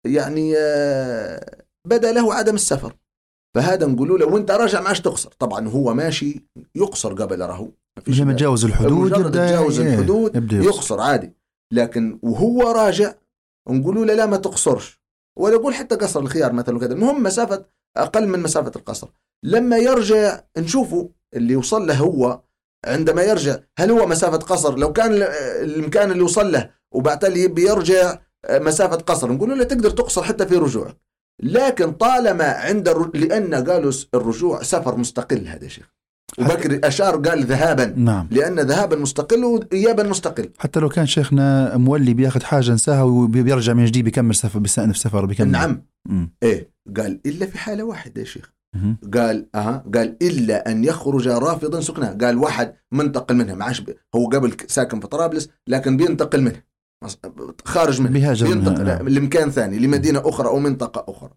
يعني بدأ له عدم السفر، فهذا نقولوا له وانت راجع معاش تقصر. طبعا هو ماشي يقصر قبل راهو مش متجاوز الحدود، مجرد يتجاوز الحدود يقصر عادي، لكن وهو راجع نقولوا له لا ما تقصرش، ولا يقول حتى قصر الخيار مثلا كذا، المهم مسافة أقل من مسافة القصر. لما يرجع نشوفه اللي يوصل له هو عندما يرجع، هل هو مسافة قصر؟ لو كان المكان اللي وصل له وبعتلي بيرجع مسافة قصر نقول له تقدر تقصر حتى في رجوعك. لكن طالما عند لأن قالوا الرجوع سفر مستقل هذا شيء، وبكر أشار قال ذهابا، نعم. لأن ذهابا مستقل وإيابا مستقل. حتى لو كان شيخنا مولي بياخد حاجة نساها وبيرجع من جديد بيكمل سفر، بيستأنف سفر بيكمل. نعم. إيه قال إلا في حالة واحدة يا شيخ. قال إلا أن يخرج رافضا سكنها. قال واحد منتقل منها معاش هو قبل ساكن في طرابلس لكن بينتقل منها خارج منها بينتقل لمكان ثاني لمدينة أخرى أو منطقة أخرى،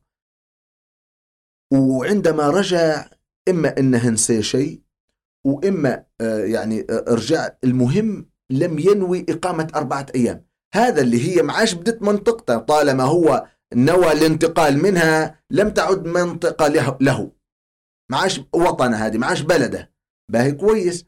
وعندما رجع إما أنه نسي شيء وإما يعني رجع، المهم لم ينوي إقامة 4 أيام. هذا اللي هي معاش بدت منطقته، طالما هو نوى الانتقال منها لم تعد منطقة له، معاش وطنه، هذه معاش بلده. باهي كويس.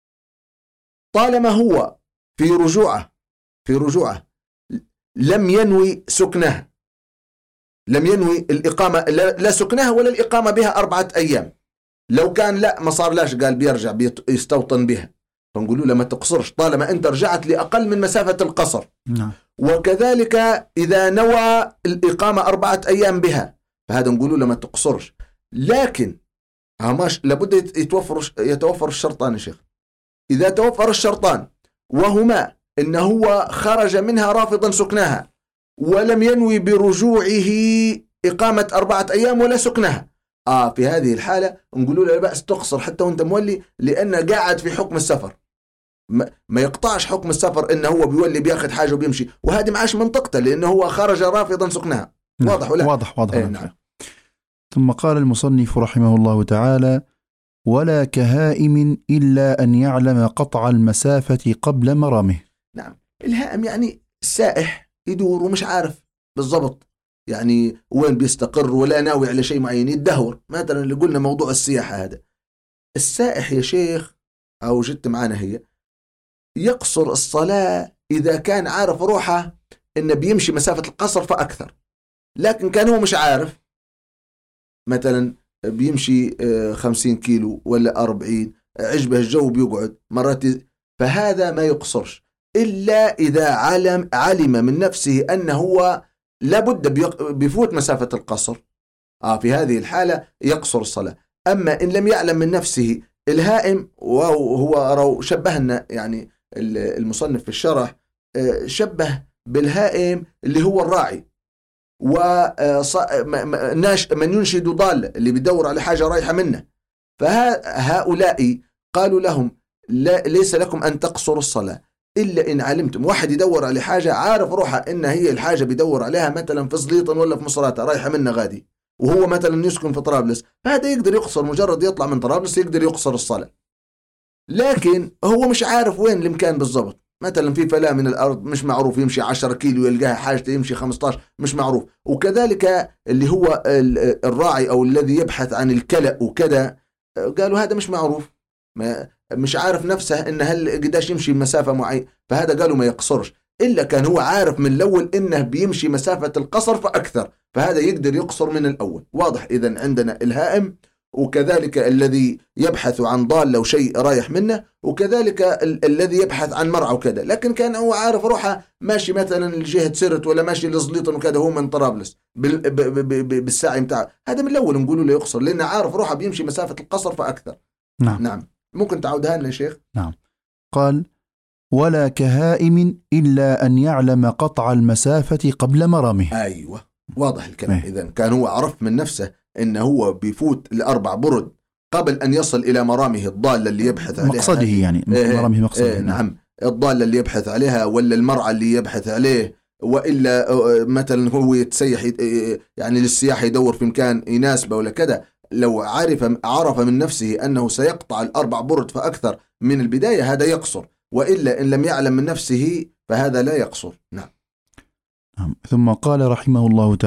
طالما هو في رجوعه لم ينوي سكنها، لم ينوي الإقامة، لا سكنها ولا الإقامة بها 4 أيام. لو كان لا ما صار لاش قال بيرجع يستوطن بها، فنقولوا له ما تقصرش طالما أنت رجعت لأقل من مسافة القصر. وكذلك إذا نوى الإقامة 4 أيام بها فهذا نقولوا له ما تقصرش. لكن هماش لابد يتوفر الشرطان يا شيخ. إذا توفر الشرطان وهما إن هو خرج منها رافضا سكنها ولم ينوي برجوعه إقامة 4 أيام ولا سكنها، في هذه الحالة نقولوا له بأس تقصر حتى وانت مولي، لأنه قاعد في حكم السفر، ما يقطعش حكم السفر إنه هو بيولي بياخد حاجة وبيمشي، وهذه معاش منطقته لأنه هو خرج رافضا سكنها. واضح ولا؟ واضح. نعم. ثم قال المصنف رحمه الله تعالى: ولا كهائم إلا أن يعلم قطع المسافة قبل مرامه. نعم. الهائم يعني السائح يدور ومش عارف بالضبط يعني وين بيستقر ولا ناوي على شيء معين، يدهور. مثلا اللي قلنا موضوع السياحة هذا، السائح يا شيخ أو جدت معنا هي يقصر الصلاة إذا كان عارف روحه إنه بيمشي مسافة القصر فأكثر، لكن كان هو مش عارف مثلا بيمشي 50 كيلو ولا 40، عجبه الجو بيقعد مرات، فهذا ما يقصرش إلا إذا علم من نفسه أنه هو لابد بيفوت مسافة القصر، في هذه الحالة يقصر الصلاة. أما إن لم يعلم من نفسه، الهائم وهو شبهنا يعني المصنف في الشرح شبه بالهائم اللي هو الراعي من ينشد ضال اللي بيدور على حاجة رايحة منه، فهؤلاء قالوا لهم ليس لكم أن تقصروا الصلاة إلا إن علمتم. واحد يدور على حاجة عارف روحها إن هي الحاجة بيدور عليها مثلا في زليطن ولا في مصراتة رايحة منه غادي، وهو مثلا يسكن في طرابلس، فهذا يقدر يقصر، مجرد يطلع من طرابلس يقدر يقصر الصلاة. لكن هو مش عارف وين المكان بالضبط، مثلا في فلاة من الأرض مش معروف، يمشي 10 كيلو يلقاها حاجة يمشي 15 مش معروف. وكذلك اللي هو الراعي أو الذي يبحث عن الكلأ وكذا، قالوا هذا مش معروف، مش عارف نفسه إن هل قداش يمشي مسافة معينة، فهذا قالوا ما يقصرش إلا كان هو عارف من الأول إنه بيمشي مسافة القصر فأكثر، فهذا يقدر يقصر من الأول. واضح؟ إذن عندنا الهائم، وكذلك الذي يبحث عن ضالة وشيء رايح منه، وكذلك الذي يبحث عن مرعى وكذا، لكن كان هو عارف روحه ماشي مثلا لجهة سرت ولا ماشي لزليطن وكذا، هو من طرابلس بالساعي متاعه، هذا من الأول نقوله له يقصر لأنه عارف روحه بيمشي مسافة القصر فأكثر. نعم. ممكن تعودها لنا يا شيخ؟ نعم. قال: ولا كهائم إلا أن يعلم قطع المسافة قبل مرامه. أيوة، واضح الكلام. إذن كان هو عرف من نفسه إنه هو بيفوت ال4 برد قبل أن يصل إلى مرامه الضالة اللي يبحث عليها، مقصده يعني مرامه مقصده. نعم، الضالة اللي يبحث عليها ولا المرعى اللي يبحث عليه، وإلا مثلا هو يتسيح يعني للسياحة يدور في مكان يناسبه ولا كذا، لو عرف من نفسه أنه سيقطع ال4 برد فأكثر من البداية هذا يقصر، وإلا إن لم يعلم من نفسه فهذا لا يقصر. نعم. ثم قال رحمه الله تعالى: